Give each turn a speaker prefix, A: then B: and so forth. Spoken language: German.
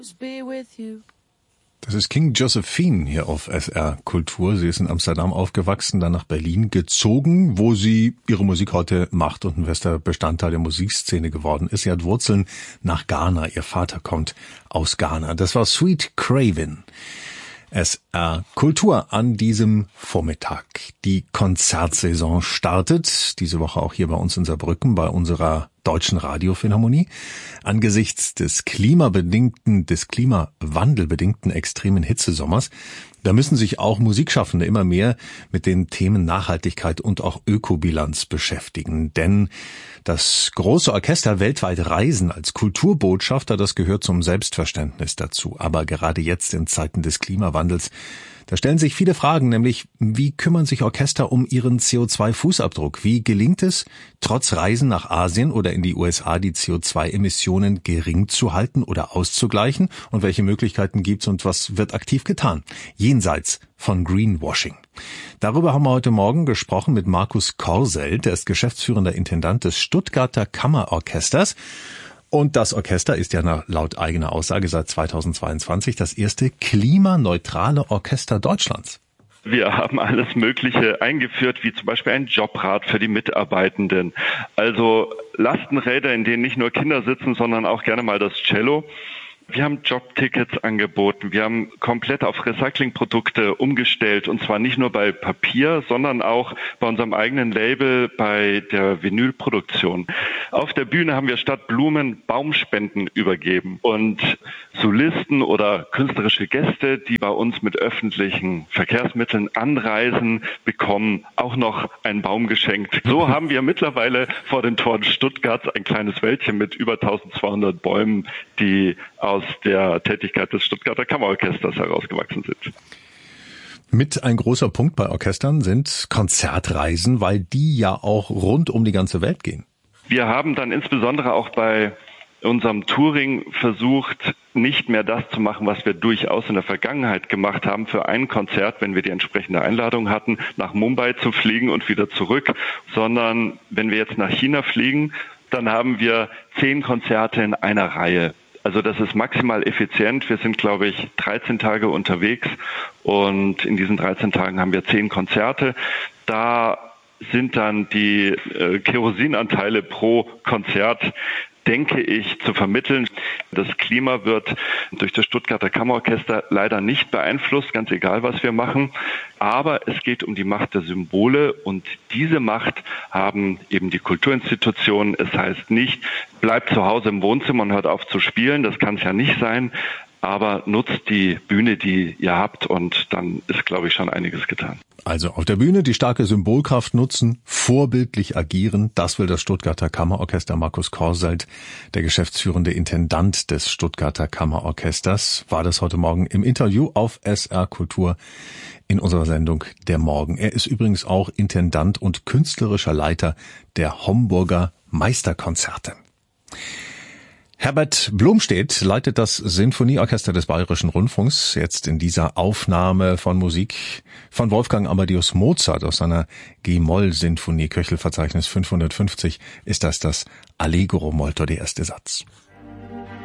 A: Das ist King Josephine hier auf SR Kultur. Sie ist in Amsterdam aufgewachsen, dann nach Berlin gezogen, wo sie ihre Musik heute macht und ein fester Bestandteil der Musikszene geworden ist. Sie hat Wurzeln nach Ghana. Ihr Vater kommt aus Ghana. Das war Sweet Craven. SR Kultur an diesem Vormittag. Die Konzertsaison startet diese Woche auch hier bei uns in Saarbrücken bei unserer Deutschen Radiophilharmonie. Angesichts des klimawandelbedingten extremen Hitzesommers, da müssen sich auch Musikschaffende immer mehr mit den Themen Nachhaltigkeit und auch Ökobilanz beschäftigen. Denn das große Orchester weltweit reisen als Kulturbotschafter, das gehört zum Selbstverständnis dazu. Aber gerade jetzt in Zeiten des Klimawandels, da stellen sich viele Fragen, nämlich wie kümmern sich Orchester um ihren CO2-Fußabdruck? Wie gelingt es, trotz Reisen nach Asien oder in die USA die CO2-Emissionen gering zu halten oder auszugleichen? Und welche Möglichkeiten gibt's und was wird aktiv getan? Jenseits von Greenwashing. Darüber haben wir heute Morgen gesprochen mit Markus Korselt, der ist geschäftsführender Intendant des Stuttgarter Kammerorchesters. Und das Orchester ist ja laut eigener Aussage seit 2022 das erste klimaneutrale Orchester Deutschlands.
B: Wir haben alles Mögliche eingeführt, wie zum Beispiel ein Jobrat für die Mitarbeitenden. Also Lastenräder, in denen nicht nur Kinder sitzen, sondern auch gerne mal das Cello. Wir haben Jobtickets angeboten. Wir haben komplett auf Recyclingprodukte umgestellt. Und zwar nicht nur bei Papier, sondern auch bei unserem eigenen Label bei der Vinylproduktion. Auf der Bühne haben wir statt Blumen Baumspenden übergeben. Und Solisten oder künstlerische Gäste, die bei uns mit öffentlichen Verkehrsmitteln anreisen, bekommen auch noch einen Baum geschenkt. So haben wir mittlerweile vor den Toren Stuttgarts ein kleines Wäldchen mit über 1200 Bäumen, die aus der Tätigkeit des Stuttgarter Kammerorchesters herausgewachsen sind.
A: Mit ein großer Punkt bei Orchestern sind Konzertreisen, weil die ja auch rund um die ganze Welt gehen.
B: Wir haben dann insbesondere auch bei unserem Touring versucht, nicht mehr das zu machen, was wir durchaus in der Vergangenheit gemacht haben, für ein Konzert, wenn wir die entsprechende Einladung hatten, nach Mumbai zu fliegen und wieder zurück, sondern wenn wir jetzt nach China fliegen, dann haben wir 10 Konzerte in einer Reihe. Also das ist maximal effizient. Wir sind, glaube ich, 13 Tage unterwegs und in diesen 13 Tagen haben wir 10 Konzerte. Da sind dann die Kerosinanteile pro Konzert, denke ich, zu vermitteln. Das Klima wird durch das Stuttgarter Kammerorchester leider nicht beeinflusst, ganz egal, was wir machen. Aber es geht um die Macht der Symbole und diese Macht haben eben die Kulturinstitutionen. Es heißt nicht, bleibt zu Hause im Wohnzimmer und hört auf zu spielen. Das kann es ja nicht sein. Aber nutzt die Bühne, die ihr habt und dann ist, glaube ich, schon einiges getan.
A: Also auf der Bühne die starke Symbolkraft nutzen, vorbildlich agieren, das will das Stuttgarter Kammerorchester. Markus Korselt, der geschäftsführende Intendant des Stuttgarter Kammerorchesters, war das heute Morgen im Interview auf SR Kultur in unserer Sendung Der Morgen. Er ist übrigens auch Intendant und künstlerischer Leiter der Homburger Meisterkonzerte. Herbert Blomstedt leitet das Sinfonieorchester des Bayerischen Rundfunks. Jetzt in dieser Aufnahme von Musik von Wolfgang Amadeus Mozart aus seiner G-Moll-Sinfonie, Köchelverzeichnis 550, ist das Allegro Molto, der erste Satz.